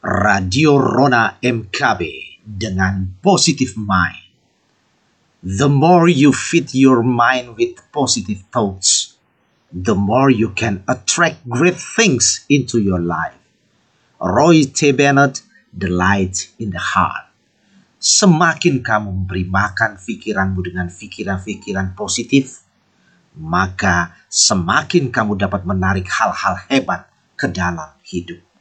Radio Rona MKB dengan Positive Mind. The more you feed your mind with positive thoughts, the more you can attract great things into your life. Roy T. Bennett, The Light in the Heart. Semakin kamu memberi makan pikiranmu dengan pikiran-pikiran positif, maka semakin kamu dapat menarik hal-hal hebat ke dalam hidup.